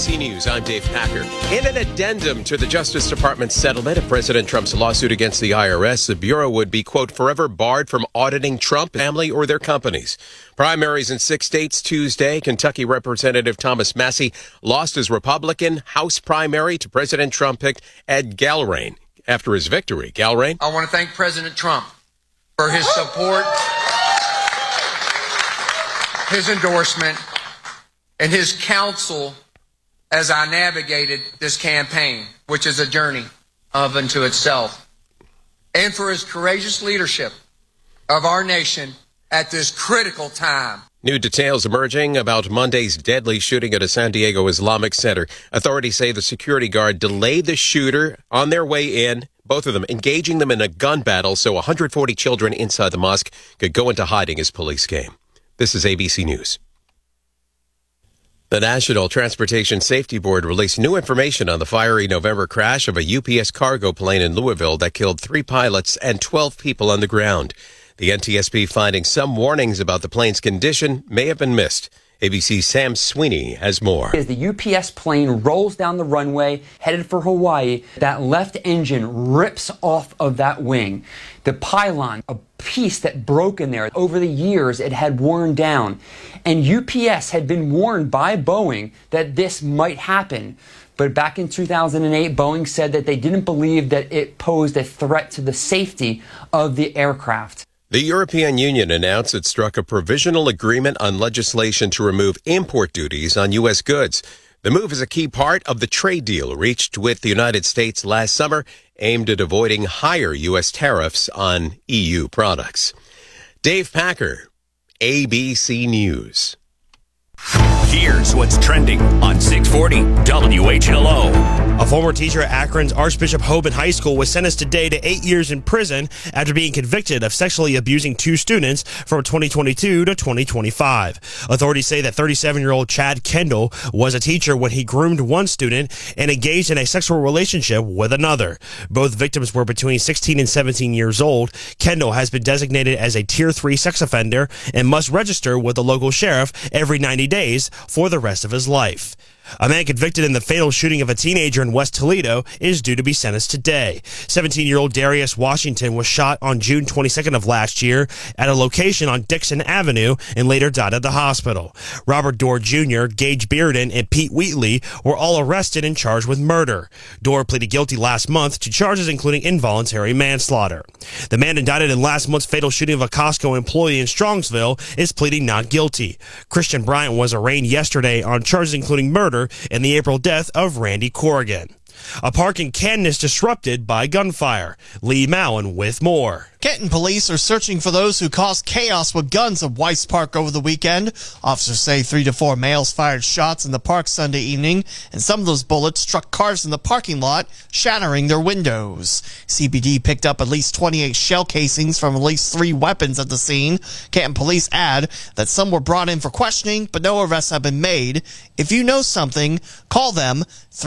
ABC News, I'm Dave Packer. In an addendum to the Justice Department's settlement of President Trump's lawsuit against the IRS, the Bureau would be, quote, forever barred from auditing Trump, family, or their companies. Primaries in 6 states Tuesday. Kentucky Representative Thomas Massie lost his Republican House primary to President Trump picked Ed Galbraith. After his victory, Galbraith. I want to thank President Trump for his support, his endorsement, and his counsel as I navigated this campaign, which is a journey of unto itself, and for his courageous leadership of our nation at this critical time. New details emerging about Monday's deadly shooting at a San Diego Islamic center. Authorities say the security guard delayed the shooter on their way in, both of them engaging them in a gun battle so 140 children inside the mosque could go into hiding as police came. This is ABC News. The National Transportation Safety Board released new information on the fiery November crash of a UPS cargo plane in Louisville that killed 3 pilots and 12 people on the ground. The NTSB finding some warnings about the plane's condition may have been missed. ABC's Sam Sweeney has more. As the UPS plane rolls down the runway, headed for Hawaii, that left engine rips off of that wing. The pylon, a piece that broke in there. Over the years, it had worn down. And UPS had been warned by Boeing that this might happen. But back in 2008, Boeing said that they didn't believe that it posed a threat to the safety of the aircraft. The European Union announced it struck a provisional agreement on legislation to remove import duties on U.S. goods. The move is a key part of the trade deal reached with the United States last summer, aimed at avoiding higher U.S. tariffs on EU products. Dave Packer, ABC News. Here's what's trending on 640 WHLO. A former teacher at Akron's Archbishop Hoban High School was sentenced today to 8 years in prison after being convicted of sexually abusing 2 students from 2022 to 2025. Authorities say that 37-year-old Chad Kendall was a teacher when he groomed one student and engaged in a sexual relationship with another. Both victims were between 16 and 17 years old. Kendall has been designated as a Tier 3 sex offender and must register with the local sheriff every 90 days for the rest of his life. A man convicted in the fatal shooting of a teenager in West Toledo is due to be sentenced today. 17-year-old Darius Washington was shot on June 22nd of last year at a location on Dixon Avenue and later died at the hospital. Robert Dorr Jr., Gage Bearden, and Pete Wheatley were all arrested and charged with murder. Dorr pleaded guilty last month to charges including involuntary manslaughter. The man indicted in last month's fatal shooting of a Costco employee in Strongsville is pleading not guilty. Christian Bryant was arraigned yesterday on charges including murder and the April death of Randy Corrigan. A park in Canton is disrupted by gunfire. Lee Mowen with more. Canton police are searching for those who caused chaos with guns at Weiss Park over the weekend. Officers say 3 to 4 males fired shots in the park Sunday evening, and some of those bullets struck cars in the parking lot, shattering their windows. CBD picked up at least 28 shell casings from at least 3 weapons at the scene. Canton police add that some were brought in for questioning, but no arrests have been made. If you know something, call them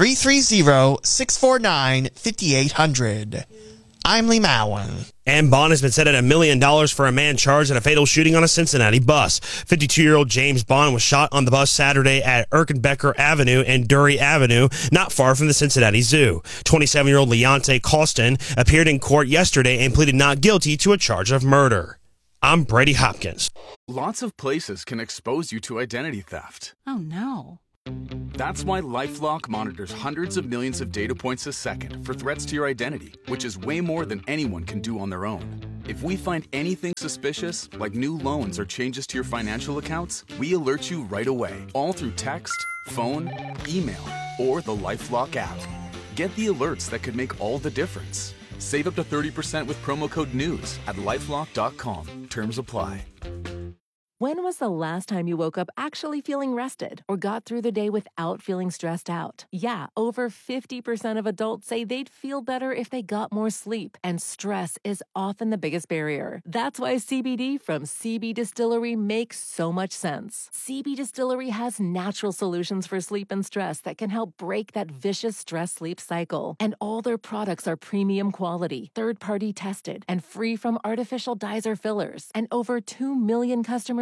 330-649-5800. I'm Lee Mowen. And bond has been set at $1 million for a man charged in a fatal shooting on a Cincinnati bus. 52-year-old James Bond was shot on the bus Saturday at Erkenbecker Avenue and Dury Avenue, not far from the Cincinnati Zoo. 27-year-old Leonte Costin appeared in court yesterday and pleaded not guilty to a charge of murder. I'm Brady Hopkins. Lots of places can expose you to identity theft. Oh, no. That's why LifeLock monitors hundreds of millions of data points a second for threats to your identity, which is way more than anyone can do on their own. If we find anything suspicious, like new loans or changes to your financial accounts, we alert you right away, all through text, phone, email, or the LifeLock app. Get the alerts that could make all the difference. Save up to 30% with promo code NEWS at LifeLock.com. Terms apply. When was the last time you woke up actually feeling rested or got through the day without feeling stressed out? Yeah, over 50% of adults say they'd feel better if they got more sleep, and stress is often the biggest barrier. That's why CBD from CB Distillery makes so much sense. CB Distillery has natural solutions for sleep and stress that can help break that vicious stress-sleep cycle. And all their products are premium quality, third-party tested, and free from artificial dyes or fillers. And over 2 million customers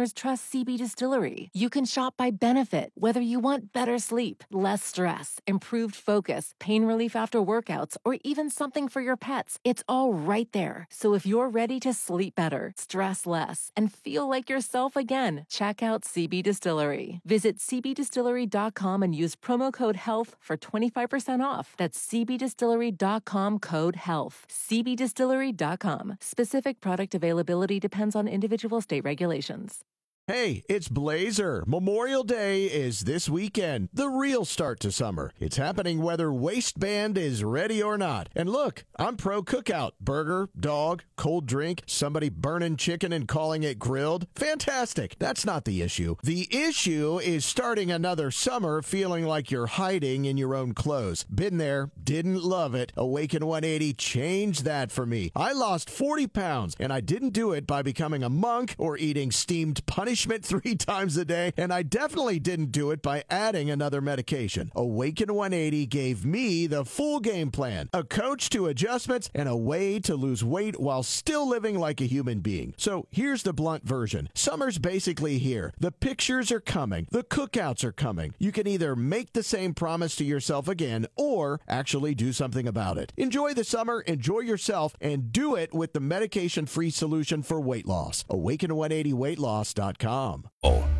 customers trust CB Distillery. You can shop by benefit, whether you want better sleep, less stress, improved focus, pain relief after workouts, or even something for your pets. It's all right there. So if you're ready to sleep better, stress less, and feel like yourself again, check out CB Distillery. Visit cbdistillery.com and use promo code HEALTH for 25% off. That's cbdistillery.com, code HEALTH. cbdistillery.com. Specific product availability depends on individual state regulations. Hey, it's Blazer. Memorial Day is this weekend, the real start to summer. It's happening whether waistband is ready or not. And look, I'm pro cookout. Burger, dog, cold drink, somebody burning chicken and calling it grilled. Fantastic. That's not the issue. The issue is starting another summer feeling like you're hiding in your own clothes. Been there, didn't love it. Awaken 180 changed that for me. I lost 40 pounds, and I didn't do it by becoming a monk or eating steamed punishment 3 times a day, and I definitely didn't do it by adding another medication. Awaken 180 gave me the full game plan, a coach to adjustments, and a way to lose weight while still living like a human being. So here's the blunt version. Summer's basically here. The pictures are coming. The cookouts are coming. You can either make the same promise to yourself again or actually do something about it. Enjoy the summer, enjoy yourself, and do it with the medication-free solution for weight loss. Awaken180weightloss.com. Oh,